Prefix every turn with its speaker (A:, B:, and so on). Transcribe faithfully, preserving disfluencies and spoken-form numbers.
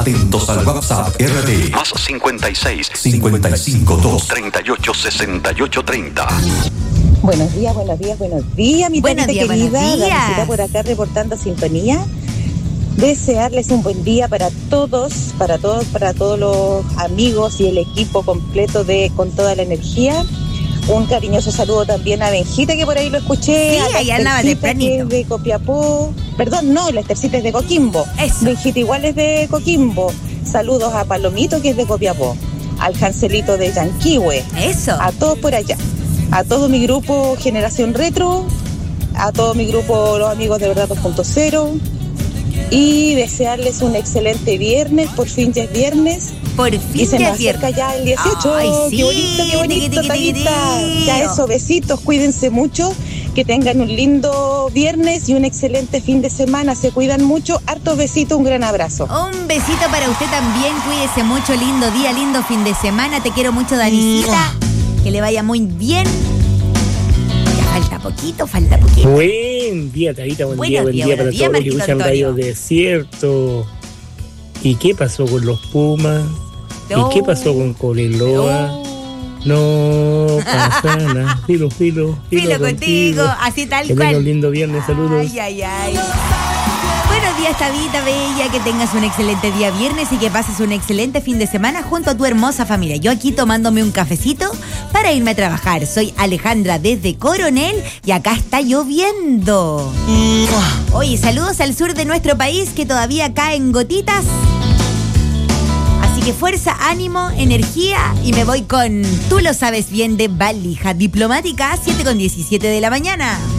A: Atentos al WhatsApp R T.
B: Más cincuenta y seis,
A: cincuenta y cinco, dos.
B: treinta y ocho, sesenta y ocho, treinta.
C: Buenos días, buenos días, buenos días, mi
D: Buenos
C: tanita
D: días,
C: querida.
D: buenos días.
C: Danicita por acá reportando sintonía. Desearles un buen día para todos, para todos, para todos los amigos y el equipo completo de Con Toda la Energía. Un cariñoso saludo también a Benjita, que por ahí lo escuché.
D: Sí,
C: a la
D: ahí andaba
C: Estercita,
D: tempranito.
C: que es de Copiapó. Perdón, no, la Estercita es de Coquimbo.
D: Eso.
C: Benjita igual es de Coquimbo. Saludos a Palomito, que es de Copiapó. Al Jancelito de Yanquihue.
D: Eso.
C: A todos por allá. A todo mi grupo Generación Retro. A todo mi grupo Los Amigos de Verdad dos punto cero. Y desearles un excelente viernes. Por fin ya es viernes.
D: Por
C: Y
D: fin
C: se
D: ya
C: nos
D: es viernes.
C: acerca ya el dieciocho.
D: Ay, sí,
C: qué bonito, qué bonito,
D: tiqui, tiqui,
C: Tanita.
D: tiqui,
C: Ya
D: tiqui.
C: eso, besitos, cuídense mucho. Que tengan un lindo viernes y un excelente fin de semana. Se cuidan mucho. Hartos besitos, un gran abrazo.
D: Un besito para usted también. Cuídese mucho. Lindo día, lindo fin de semana. Te quiero mucho, Danicita. Que le vaya muy bien. Ya falta poquito, falta poquito.
E: Buen día, Tarita, buen
D: Buenos
E: día, buen
D: días,
E: día
D: buenos
E: para
D: días,
E: todos los que
D: Marquito
E: escuchan
D: Antonio.
E: Radio Desierto. ¿Y qué pasó con los Pumas?
D: No.
E: ¿Y qué pasó con Coreloa? No pasa nada. Filo, filo, filo,
D: Filo contigo, así tal
E: Que tenga un
D: cual.
E: lindo viernes, saludos.
D: Ay, ay, ay. Buenos días, Tabita Bella, que tengas un excelente día viernes y que pases un excelente fin de semana junto a tu hermosa familia. Yo aquí tomándome un cafecito para irme a trabajar. Soy Alejandra desde Coronel y acá está lloviendo. Oye, saludos al sur de nuestro país que todavía caen gotitas. Así que fuerza, ánimo, energía y me voy con Tú lo sabes bien de Valija Diplomática, siete con diecisiete de la mañana.